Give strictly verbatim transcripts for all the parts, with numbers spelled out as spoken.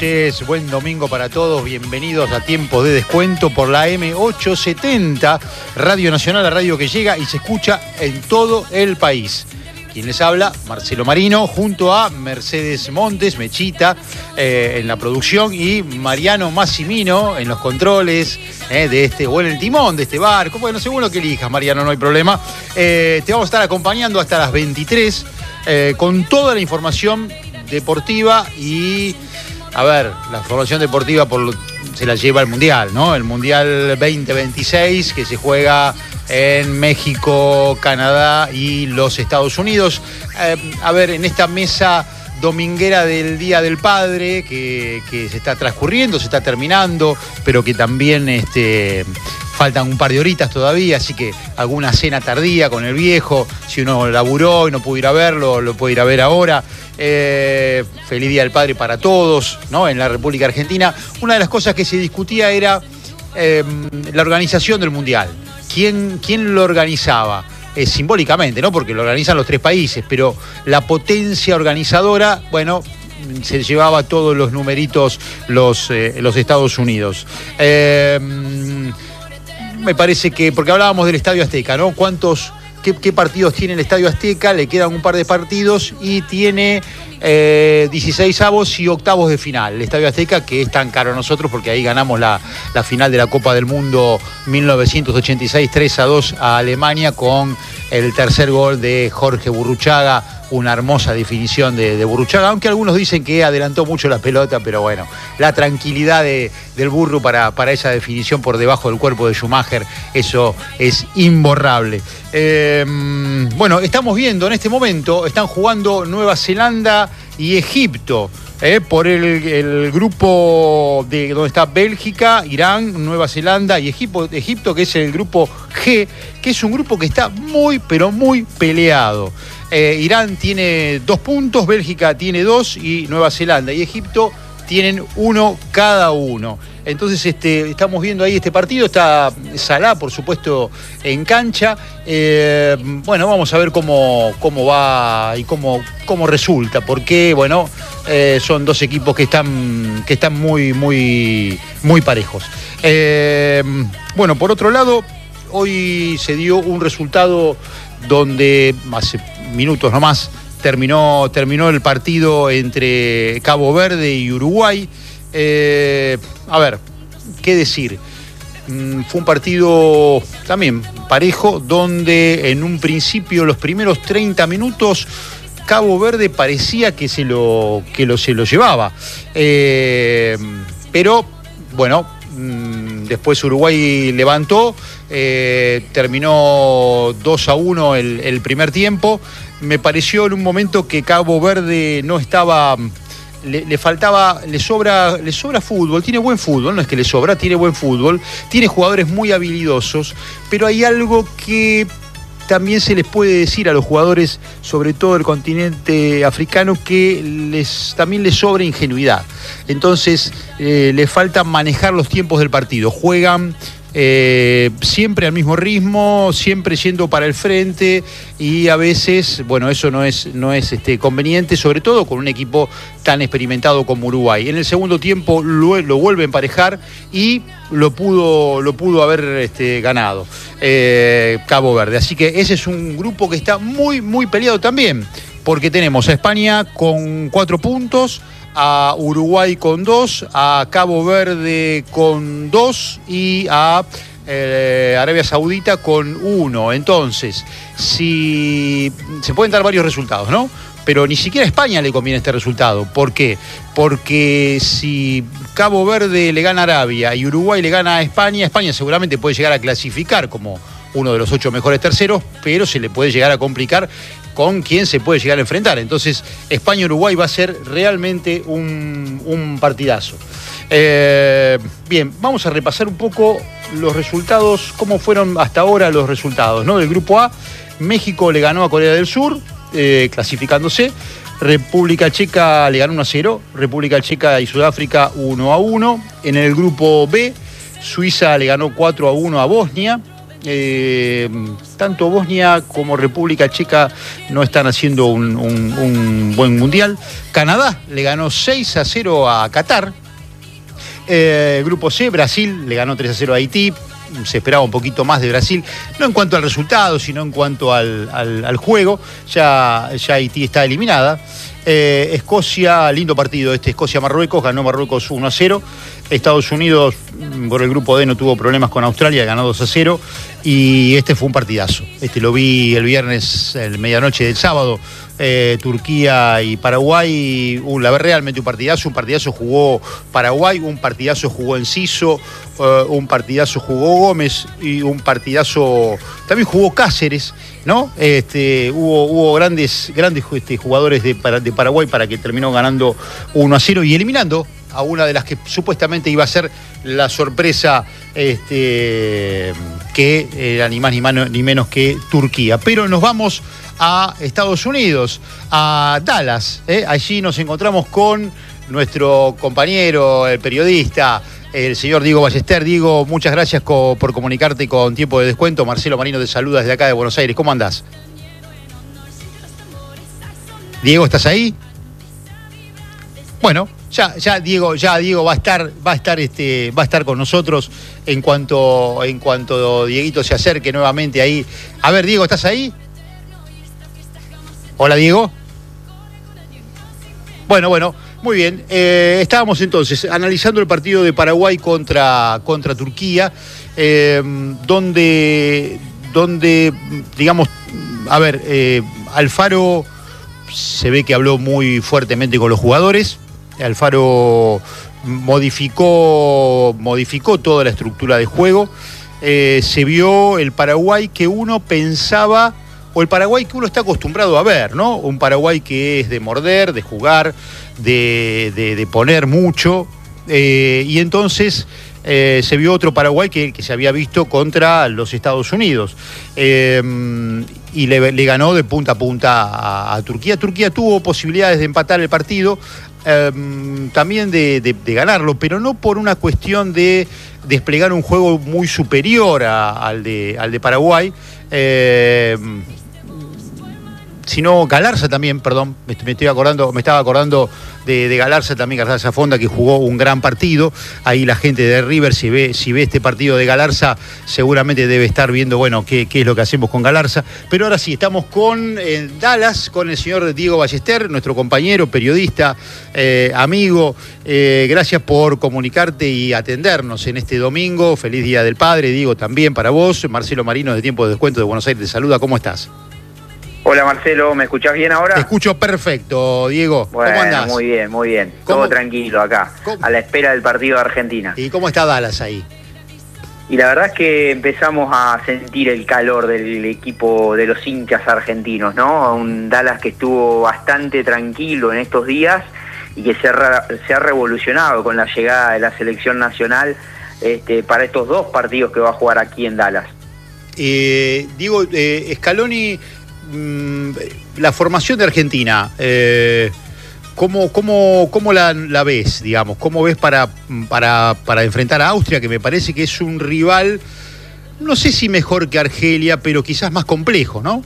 noches, buen domingo para todos, bienvenidos a Tiempo de Descuento por la M ochocientos setenta, Radio Nacional, la radio que llega y se escucha en todo el país. Quien les habla, Marcelo Marino, junto a Mercedes Montes, Mechita, eh, en la producción, y Mariano Massimino en los controles eh, de este, o en el timón de este barco. Bueno, según lo que elijas, Mariano, no hay problema. Eh, te vamos a estar acompañando hasta las veintitrés eh, con toda la información deportiva y, a ver, la información deportiva por lo, se la lleva el Mundial, ¿no? El Mundial veinte veintiséis que se juega en México, Canadá y los Estados Unidos. Eh, a ver, en esta mesa dominguera del Día del Padre que, que se está transcurriendo, se está terminando, pero que también este, faltan un par de horitas todavía, así que alguna cena tardía con el viejo, si uno laburó y no pudo ir a verlo, lo puede ir a ver ahora. Eh, feliz Día del Padre para todos, ¿no? En la República Argentina. Una de las cosas que se discutía era eh, la organización del Mundial. ¿Quién, quién lo organizaba? Eh, simbólicamente, ¿no? Porque lo organizan los tres países, pero la potencia organizadora, bueno, se llevaba todos los numeritos los, eh, los Estados Unidos. Eh, me parece que, porque hablábamos del Estadio Azteca, ¿no? ¿Cuántos, qué, qué partidos tiene el Estadio Azteca? Le quedan un par de partidos y tiene eh, dieciseisavos y octavos de final. El Estadio Azteca, que es tan caro a nosotros porque ahí ganamos la, la final de la Copa del Mundo mil novecientos ochenta y seis, tres a dos a Alemania, con el tercer gol de Jorge Burruchaga. Una hermosa definición de, de Burruchaga, aunque algunos dicen que adelantó mucho la pelota, pero bueno, la tranquilidad de, del Burru para, para esa definición por debajo del cuerpo de Schumacher, eso es imborrable. Eh, bueno, estamos viendo en este momento, están jugando Nueva Zelanda y Egipto, eh, por el, el grupo de donde está Bélgica, Irán, Nueva Zelanda y Egipto, Egipto, que es el grupo G, que es un grupo que está muy, pero muy peleado. Eh, Irán tiene dos puntos, Bélgica tiene dos y Nueva Zelanda y Egipto tienen uno cada uno. Entonces este, estamos viendo ahí este partido, está Salah, por supuesto, en cancha. Eh, bueno, vamos a ver cómo, cómo va y cómo, cómo resulta, porque bueno, eh, son dos equipos que están, que están muy, muy, muy parejos. Eh, bueno, por otro lado, hoy se dio un resultado donde hace minutos nomás terminó, terminó el partido entre Cabo Verde y Uruguay. Eh, a ver, ¿qué decir? Mm, fue un partido también parejo, donde en un principio, los primeros treinta minutos, Cabo Verde parecía que se lo, que lo, se lo llevaba. Eh, pero, bueno, mm, después Uruguay levantó. Eh, terminó dos a uno el, el primer tiempo. Me pareció en un momento que Cabo Verde no estaba, le, le faltaba, le sobra, le sobra fútbol, tiene buen fútbol, no es que le sobra, tiene buen fútbol, tiene jugadores muy habilidosos, pero hay algo que también se les puede decir a los jugadores, sobre todo del continente africano, que les, también les sobra ingenuidad. Entonces eh, les falta manejar los tiempos del partido. Juegan Eh, siempre al mismo ritmo, siempre yendo para el frente, y a veces, bueno, eso no es, no es este, conveniente, sobre todo con un equipo tan experimentado como Uruguay. En el segundo tiempo lo, lo vuelve a emparejar y lo pudo, lo pudo haber este, ganado eh, Cabo Verde. Así que ese es un grupo que está muy, muy peleado también, porque tenemos a España con cuatro puntos, a Uruguay con dos, a Cabo Verde con dos y a eh, Arabia Saudita con uno. Entonces, si se pueden dar varios resultados, ¿no? Pero ni siquiera a España le conviene este resultado. ¿Por qué? Porque si Cabo Verde le gana a Arabia y Uruguay le gana a España, España seguramente puede llegar a clasificar como uno de los ocho mejores terceros, pero se le puede llegar a complicar con quién se puede llegar a enfrentar. Entonces, España-Uruguay va a ser realmente un, un partidazo. Eh, bien, vamos a repasar un poco los resultados, cómo fueron hasta ahora los resultados, ¿no? Del grupo A, México le ganó a Corea del Sur, eh, clasificándose. República Checa le ganó uno a cero, República Checa y Sudáfrica uno a uno. En el grupo B, Suiza le ganó cuatro a uno a Bosnia. Eh, tanto Bosnia como República Checa no están haciendo un, un, un buen mundial. Canadá le ganó seis a cero a Qatar. Eh, grupo C, Brasil le ganó tres a cero a Haití. Se esperaba un poquito más de Brasil, no en cuanto al resultado, sino en cuanto al, al, al juego. Ya, ya Haití está eliminada. Eh, Escocia, lindo partido este, Escocia-Marruecos, ganó Marruecos uno a cero. Estados Unidos, por el grupo D, no tuvo problemas con Australia, ganó dos a cero. Y este fue un partidazo. Este lo vi el viernes, el medianoche del sábado. Eh, Turquía y Paraguay, uh, la verdad, realmente un partidazo. Un partidazo jugó Paraguay, un partidazo jugó Enciso, uh, un partidazo jugó Gómez y un partidazo también jugó Cáceres, ¿no? Este, hubo, hubo grandes, grandes este, jugadores de, de Paraguay para que terminó ganando uno a cero y eliminando a una de las que supuestamente iba a ser la sorpresa, este, que era ni más ni, mano, ni menos que Turquía. Pero nos vamos a Estados Unidos, a Dallas. ¿eh? Allí nos encontramos con nuestro compañero, el periodista, el señor Diego Ballester. Diego, muchas gracias co por comunicarte con Tiempo de Descuento. Marcelo Marino te saluda desde acá de Buenos Aires. ¿Cómo andás? Diego, ¿estás ahí? Bueno, ya, ya Diego, ya Diego va a estar, va a estar, este, va a estar con nosotros en cuanto, en cuanto Dieguito se acerque nuevamente ahí. A ver, Diego, ¿estás ahí? Hola, Diego. Bueno, bueno, muy bien. Eh, estábamos entonces analizando el partido de Paraguay contra, contra Turquía, eh, donde, donde, digamos, a ver, eh, Alfaro se ve que habló muy fuertemente con los jugadores. Alfaro modificó, modificó toda la estructura de juego. Eh, se vio el Paraguay que uno pensaba, o el Paraguay que uno está acostumbrado a ver, ¿no? Un Paraguay que es de morder, de jugar, de, de, de poner mucho. Eh, y entonces eh, se vio otro Paraguay que, que se había visto contra los Estados Unidos. Eh, y le, le ganó de punta a punta a, a Turquía. Turquía tuvo posibilidades de empatar el partido. Eh, también de, de, de ganarlo, pero no por una cuestión de desplegar un juego muy superior a, al, de, al de Paraguay, eh, sino Galarza también, perdón, me, me estoy acordando, me estaba acordando de, de Galarza también, Galarza Fonda, que jugó un gran partido. Ahí la gente de River, si ve, si ve este partido de Galarza, seguramente debe estar viendo, bueno, qué, qué es lo que hacemos con Galarza. Pero ahora sí, estamos con eh, Dallas, con el señor Diego Ballester, nuestro compañero, periodista, eh, amigo. Eh, gracias por comunicarte y atendernos en este domingo. Feliz Día del Padre, Diego, también para vos. Marcelo Marino, de Tiempo de Descuento de Buenos Aires, te saluda. ¿Cómo estás? Hola Marcelo, ¿me escuchás bien ahora? Te escucho perfecto, Diego. Bueno, ¿Cómo andás? muy bien, muy bien. ¿Cómo? Todo tranquilo acá, ¿Cómo? a la espera del partido de Argentina. ¿Y cómo está Dallas ahí? Y la verdad es que empezamos a sentir el calor del equipo de los hinchas argentinos, ¿no? Un Dallas que estuvo bastante tranquilo en estos días y que se ha, se ha revolucionado con la llegada de la selección nacional este, para estos dos partidos que va a jugar aquí en Dallas. Eh, Diego, eh, Scaloni, mmm, la formación de Argentina, eh, ¿cómo, cómo, cómo la, la ves, digamos? ¿Cómo ves para, para, para enfrentar a Austria, que me parece que es un rival, no sé si mejor que Argelia, pero quizás más complejo, ¿no?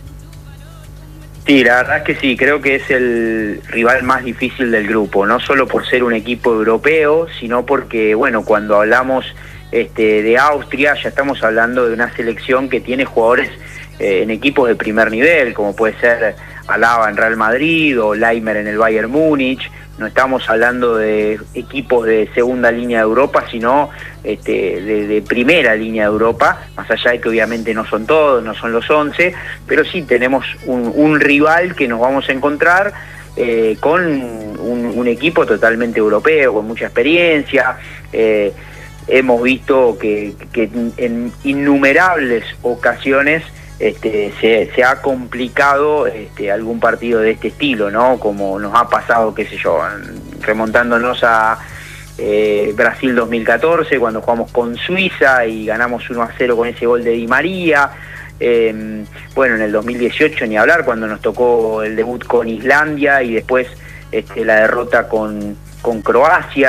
Sí, la verdad es que sí, creo que es el rival más difícil del grupo, no solo por ser un equipo europeo, sino porque, bueno, cuando hablamos este, de Austria, ya estamos hablando de una selección que tiene jugadores eh, en equipos de primer nivel, como puede ser Alaba en Real Madrid o Leimer en el Bayern Múnich. No estamos hablando de equipos de segunda línea de Europa, sino este, de, de primera línea de Europa, más allá de que obviamente no son todos, no son los once, pero sí tenemos un, un rival que nos vamos a encontrar eh, con un, un equipo totalmente europeo, con mucha experiencia. Eh, hemos visto que, que en innumerables ocasiones Este, se, se ha complicado este, algún partido de este estilo, ¿no? Como nos ha pasado, qué sé yo, remontándonos a eh, Brasil dos mil catorce, cuando jugamos con Suiza y ganamos uno a cero con ese gol de Di María. Eh, bueno, en el dos mil dieciocho ni hablar, cuando nos tocó el debut con Islandia y después este, la derrota con, con Croacia.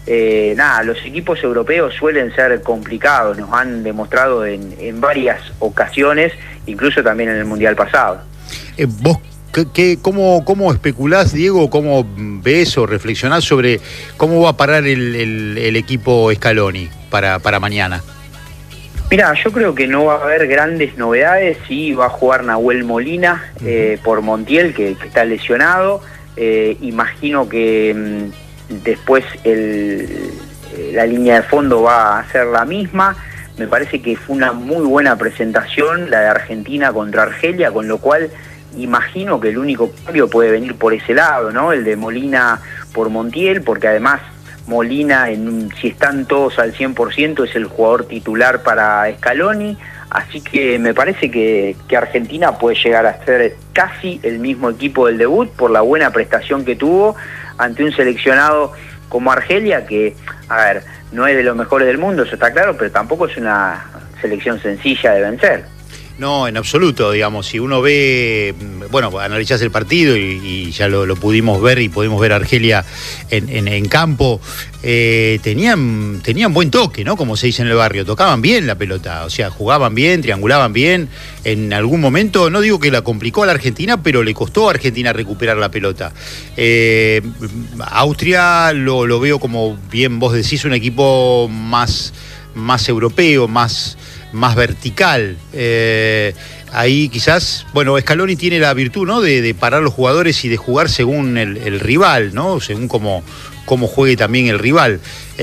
eh, nada, los equipos europeos suelen ser complicados, nos han demostrado en, en varias ocasiones, incluso también en el Mundial pasado. Eh, ¿Vos qué, qué, cómo, cómo especulás, Diego, cómo ves o reflexionás sobre cómo va a parar el, el, el equipo Scaloni para, para mañana? Mirá, yo creo que no va a haber grandes novedades. Sí, va a jugar Nahuel Molina eh, por Montiel, que, que está lesionado. Eh, imagino que mmm, después el, la línea de fondo va a ser la misma. Me parece que fue una muy buena presentación la de Argentina contra Argelia, con lo cual imagino que el único cambio puede venir por ese lado, ¿no? El de Molina por Montiel, porque además Molina, en, si están todos al cien por ciento, es el jugador titular para Scaloni, así que me parece que, que Argentina puede llegar a ser casi el mismo equipo del debut por la buena prestación que tuvo ante un seleccionado como Argelia, que, a ver, no es de los mejores del mundo, eso está claro, pero tampoco es una selección sencilla de vencer. No, en absoluto, digamos, si uno ve, bueno, analizás el partido y, y ya lo, lo pudimos ver y pudimos ver a Argelia en, en, en campo, eh, tenían, tenían buen toque, ¿no? Como se dice en el barrio, tocaban bien la pelota, o sea, jugaban bien, triangulaban bien, en algún momento, no digo que la complicó a la Argentina, pero le costó a Argentina recuperar la pelota. Eh, Austria lo, lo veo como bien vos decís, un equipo más, más europeo, más... más vertical. Eh, ahí quizás, bueno, Scaloni tiene la virtud, ¿no?, de, de parar los jugadores y de jugar según el, el rival, ¿no?, según cómo, cómo juegue también el rival.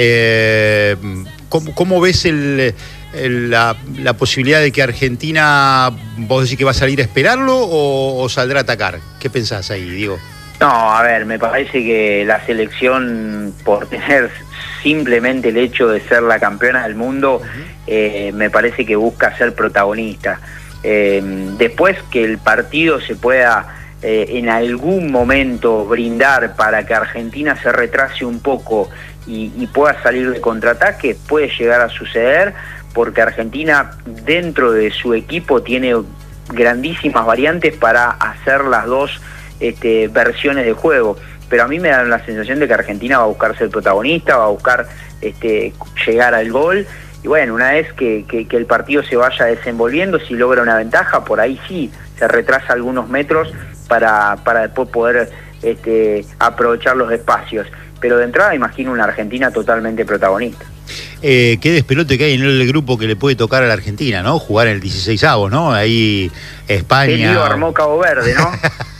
Eh, ¿cómo, ¿Cómo ves el, el, la, la posibilidad de que Argentina, vos decís que va a salir a esperarlo o, o saldrá a atacar? ¿Qué pensás ahí, Diego? No, a ver, me parece que la selección, por tener simplemente el hecho de ser la campeona del mundo, eh, me parece que busca ser protagonista. Eh, después que el partido se pueda eh, en algún momento brindar para que Argentina se retrase un poco y, y pueda salir de contraataque, puede llegar a suceder, porque Argentina dentro de su equipo tiene grandísimas variantes para hacer las dos Este, versiones de juego, pero a mí me da la sensación de que Argentina va a buscar ser protagonista, va a buscar este, llegar al gol, y bueno, una vez que, que, que el partido se vaya desenvolviendo, si logra una ventaja, por ahí sí, se retrasa algunos metros para, para después poder este, aprovechar los espacios, pero de entrada imagino una Argentina totalmente protagonista. Eh, qué despelote que hay en el grupo que le puede tocar a la Argentina, ¿no? Jugar en el dieciseisavo, ¿no? Ahí España... Qué lío armó Cabo Verde, ¿no?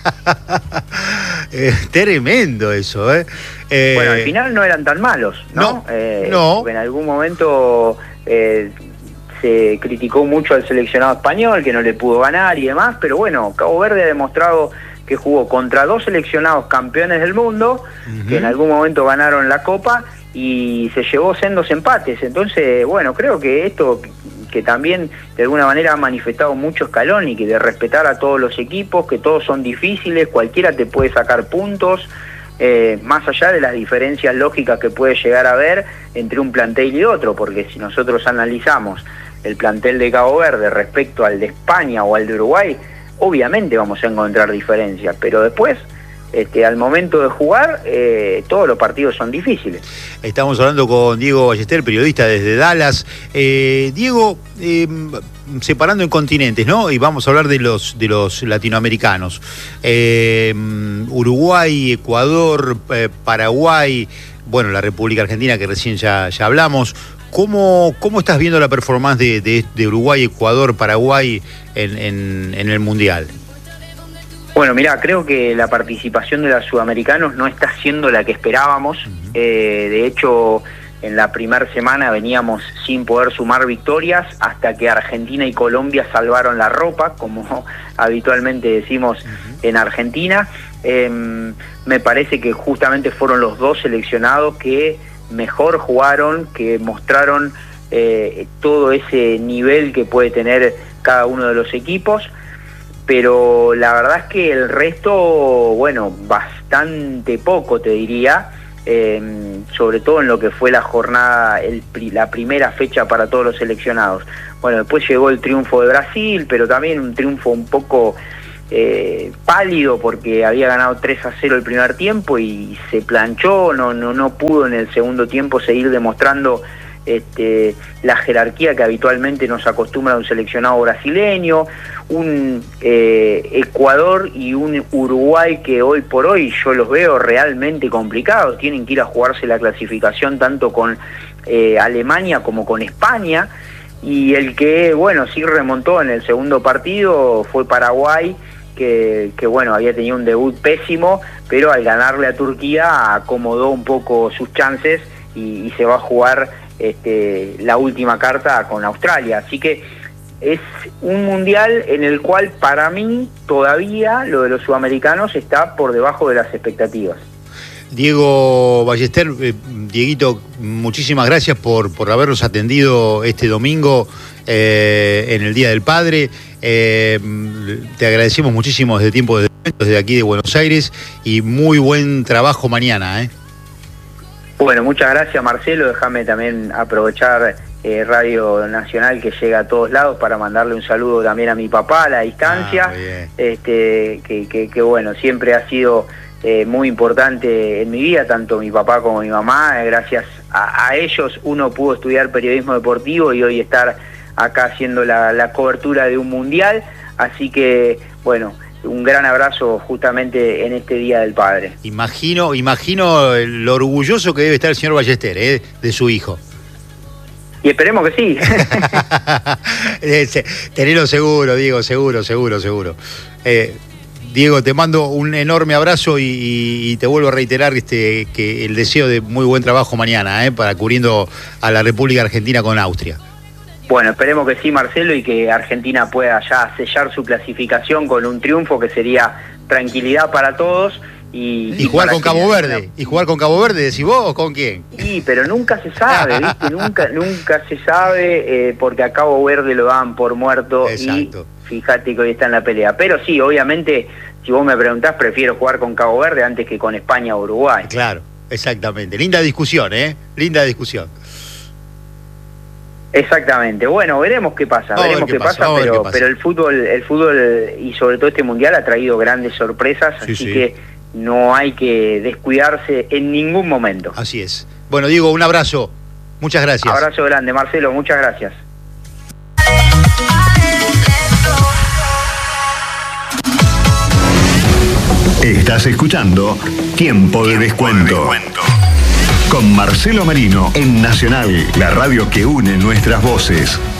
eh, tremendo eso, ¿eh? ¿eh? Bueno, al final no eran tan malos, ¿no? No, eh, no. En algún momento eh, se criticó mucho al seleccionado español, que no le pudo ganar y demás, pero bueno, Cabo Verde ha demostrado que jugó contra dos seleccionados campeones del mundo, uh-huh. que en algún momento ganaron la Copa, y se llevó sendos empates. Entonces, bueno, creo que esto que también de alguna manera ha manifestado mucho Scaloni, que de respetar a todos los equipos, que todos son difíciles, cualquiera te puede sacar puntos, eh, más allá de las diferencias lógicas que puede llegar a haber entre un plantel y otro, porque si nosotros analizamos el plantel de Cabo Verde respecto al de España o al de Uruguay, obviamente vamos a encontrar diferencias, pero después Este, al momento de jugar, eh, todos los partidos son difíciles. Estamos hablando con Diego Ballester, periodista desde Dallas. Eh, Diego, eh, separando en continentes, ¿no? Y vamos a hablar de los, de los latinoamericanos. Eh, Uruguay, Ecuador, eh, Paraguay, bueno, la República Argentina, que recién ya, ya hablamos. ¿Cómo, ¿Cómo estás viendo la performance de, de, de Uruguay, Ecuador, Paraguay en, en, en el Mundial? Bueno, mirá, creo que la participación de los sudamericanos no está siendo la que esperábamos. Uh-huh. eh, de hecho, en la primera semana veníamos sin poder sumar victorias hasta que Argentina y Colombia salvaron la ropa, como habitualmente decimos uh-huh. en Argentina. Eh, me parece que justamente fueron los dos seleccionados que mejor jugaron, que mostraron eh, todo ese nivel que puede tener cada uno de los equipos. Pero la verdad es que el resto, bueno, bastante poco te diría, eh, sobre todo en lo que fue la jornada, el, la primera fecha para todos los seleccionados. Bueno, después llegó el triunfo de Brasil, pero también un triunfo un poco eh, pálido porque había ganado tres a cero el primer tiempo y se planchó, no, no, no pudo en el segundo tiempo seguir demostrando este, la jerarquía que habitualmente nos acostumbra un seleccionado brasileño, un eh, Ecuador y un Uruguay que hoy por hoy yo los veo realmente complicados, tienen que ir a jugarse la clasificación tanto con eh, Alemania como con España, y el que, bueno, sí remontó en el segundo partido fue Paraguay, que, que bueno, había tenido un debut pésimo, pero al ganarle a Turquía acomodó un poco sus chances y, y se va a jugar este, la última carta con Australia. Así que es un mundial en el cual para mí todavía lo de los sudamericanos está por debajo de las expectativas. Diego Ballester, eh, Dieguito, muchísimas gracias por, por habernos atendido este domingo eh, en el Día del Padre. Eh, te agradecemos muchísimo desde Tiempo de Descuento, desde aquí de Buenos Aires, y muy buen trabajo mañana, ¿eh? Bueno, muchas gracias, Marcelo. Déjame también aprovechar eh, Radio Nacional, que llega a todos lados, para mandarle un saludo también a mi papá a la distancia, ah, este, que, que, que bueno, siempre ha sido Eh, muy importante en mi vida, tanto mi papá como mi mamá. Gracias a, a ellos uno pudo estudiar periodismo deportivo y hoy estar acá haciendo la, la cobertura de un mundial. Así que, bueno, un gran abrazo justamente en este Día del Padre. Imagino, imagino lo orgulloso que debe estar el señor Ballester, ¿eh? De su hijo. Y esperemos que sí. Tenelo seguro, Diego, seguro, seguro, seguro. Eh, Diego, te mando un enorme abrazo y, y, y te vuelvo a reiterar este, que el deseo de muy buen trabajo mañana, ¿eh? Para cubriendo a la República Argentina con Austria. Bueno, esperemos que sí, Marcelo, y que Argentina pueda ya sellar su clasificación con un triunfo que sería tranquilidad para todos. Y, y, y jugar con Cabo Verde, y jugar con Cabo Verde, ¿decís vos o con quién? Sí, pero nunca se sabe, ¿viste? nunca, nunca se sabe, eh, porque a Cabo Verde lo dan por muerto. Exacto. Y fíjate que hoy está en la pelea. Pero sí, obviamente, si vos me preguntás, prefiero jugar con Cabo Verde antes que con España o Uruguay. Claro, exactamente. Linda discusión, ¿eh? Linda discusión. Exactamente. Bueno, veremos qué pasa, Vamos veremos qué, qué pasa, pasa pero, qué pasa. pero el fútbol, el fútbol y sobre todo este mundial ha traído grandes sorpresas, sí, así sí. que no hay que descuidarse en ningún momento. Así es. Bueno, Diego, un abrazo. Muchas gracias. Abrazo grande, Marcelo, muchas gracias. Estás escuchando Tiempo de Descuento con Marcelo Marino en Nacional, la radio que une nuestras voces.